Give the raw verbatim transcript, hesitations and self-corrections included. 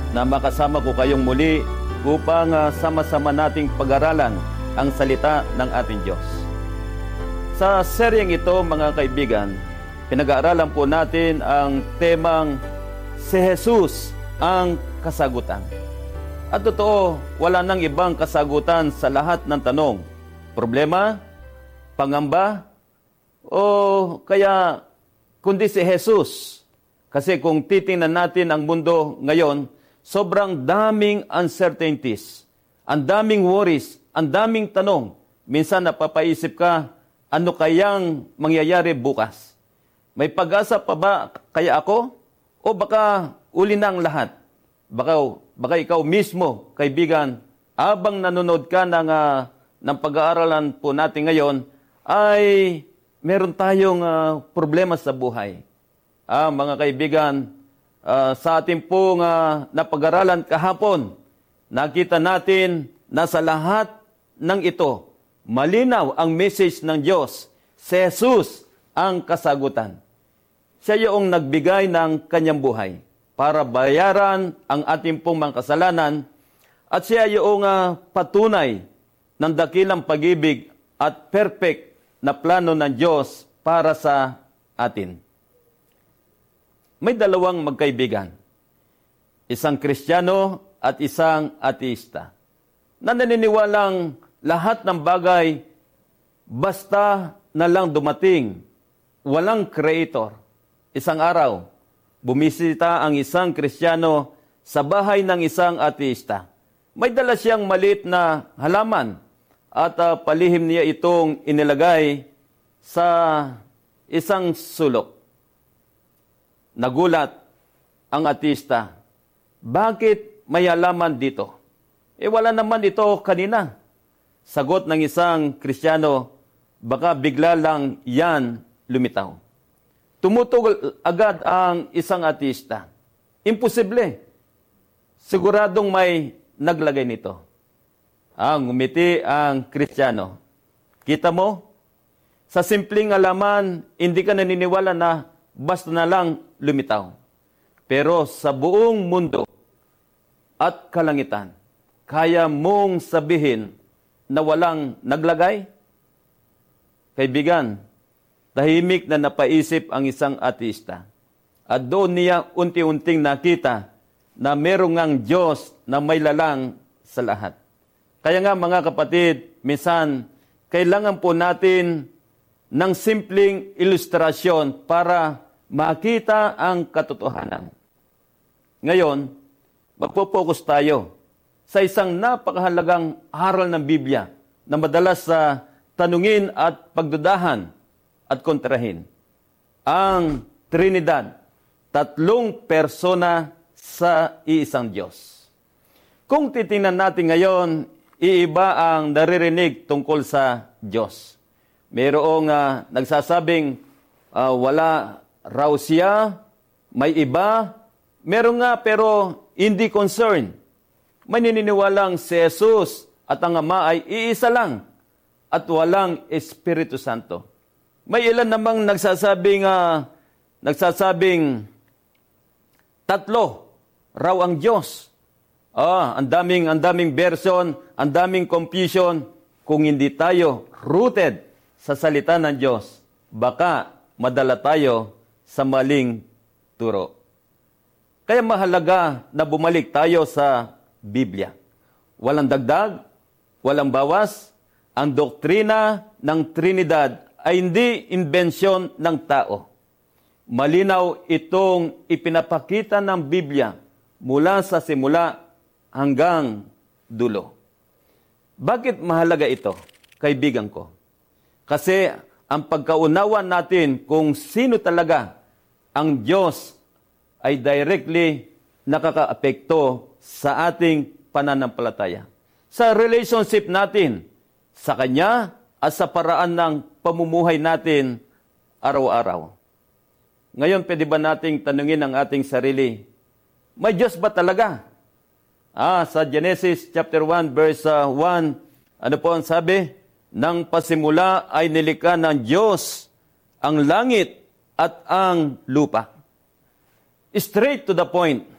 na makasama ko kayong muli upang uh, sama-sama nating pag-aralan ang salita ng ating Diyos. Sa seryeng ito, mga kaibigan, pinag-aaralan po natin ang temang si Jesus ang kasagutan. At totoo, wala nang ibang kasagutan sa lahat ng tanong. Problema, pangamba, o kaya kundi si Jesus. Kasi kung titingnan natin ang mundo ngayon, sobrang daming uncertainties, ang daming worries, ang daming tanong. Minsan napapaisip ka, ano kayang mangyayari bukas? May pag-asa pa ba kaya ako? O baka uli na ang lahat? Baka, baka ikaw mismo, kaibigan, habang nanonood ka ng, uh, ng pag-aaralan po natin ngayon, ay meron tayong uh, problema sa buhay. Ah, mga kaibigan, uh, sa ating pong uh, napag-aralan kahapon, nakita natin na sa lahat ng ito, malinaw ang message ng Diyos. Si Jesus ang kasagutan. Siya yung nagbigay ng kanyang buhay para bayaran ang ating pong mga kasalanan, at siya yung uh, patunay ng dakilang pag-ibig at perfect na plano ng Diyos para sa atin. May dalawang magkaibigan, isang Kristiyano at isang ateista, na naniniwalang lahat ng bagay basta na lang dumating, walang creator. Isang araw, bumisita ang isang Kristiyano sa bahay ng isang ateista. May dala siyang maliit na halaman at uh, palihim niya itong inilagay sa isang sulok. Nagulat ang ateista. Bakit may halaman dito? Eh wala naman ito kanina. Sagot ng isang Kristiyano, baka bigla lang yan lumitaw. Tumutugol agad ang isang ateista. Imposible. Siguradong may naglagay nito. Ah, ngumiti ang Kristiyano. Kita mo? Sa simpleng alaman, hindi ka naniniwala na basta na lang lumitaw. Pero sa buong mundo at kalangitan, kaya mong sabihin na walang naglagay? Kaibigan, tahimik na napaisip ang isang ateista. At doon niya unti-unting nakita na merong ngang Diyos na may lalang sa lahat. Kaya nga mga kapatid, minsan kailangan po natin ng simpleng ilustrasyon para makita ang katotohanan. Ngayon, magpo-focus tayo sa isang napakahalagang aral ng Biblia na madalas sa tanungin at pagdudahan at kontrahin. Ang Trinidad, tatlong persona sa iisang Diyos. Kung titingnan natin ngayon, iiba ang naririnig tungkol sa Diyos. Mayroong uh, nagsasabing uh, wala raw siya, may iba, meron nga pero hindi concern. May naniniwalang si Jesus at ang Ama ay iisa lang at walang Espiritu Santo. May ilan namang nagsasabing, uh, nagsasabing tatlo raw ang Diyos. Ah, ang daming, ang daming version, ang daming confusion. Kung hindi tayo rooted sa salita ng Diyos, baka madala tayo sa maling turo. Kaya mahalaga na bumalik tayo sa Biblia. Walang dagdag, walang bawas. Ang doktrina ng Trinidad ay hindi imbensyon ng tao. Malinaw itong ipinapakita ng Biblia mula sa simula hanggang dulo. Bakit mahalaga ito, kaibigan ko? Kasi ang pagkaunawa natin kung sino talaga ang Diyos ay directly nakakaapekto sa ating pananampalataya. Sa relationship natin sa Kanya at sa paraan ng pamumuhay natin araw-araw. Ngayon, pwede ba nating tanungin ang ating sarili, may Diyos ba talaga? Ah, sa Genesis chapter one, verse uh, one, ano po ang sabi? Nang pasimula ay nilikha ng Diyos ang langit at ang lupa. Straight to the point.